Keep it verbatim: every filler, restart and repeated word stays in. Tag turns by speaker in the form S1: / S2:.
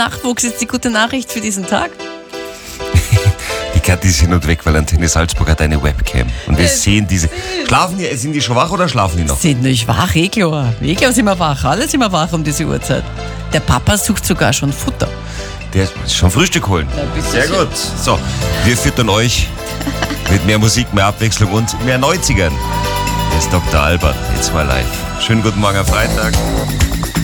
S1: Nachwuchs ist die gute Nachricht für diesen Tag.
S2: Die Kathi ist hin und weg, weil Antenne Salzburg hat eine Webcam. Und wir
S1: Es
S2: sehen diese. Schlafen die, sind die schon wach oder schlafen die noch?
S1: Sind nicht wach, eh klar. Eh klar sind wir wach, alle sind wir wach um diese Uhrzeit. Der Papa sucht sogar schon Futter.
S2: Der ist schon Frühstück holen.
S1: Na, bist du
S2: Sehr
S1: schön.
S2: gut. So, wir füttern euch mit mehr Musik, mehr Abwechslung und mehr neunzigern. Der ist Doktor Alban, jetzt mal live. Schönen guten Morgen am Freitag.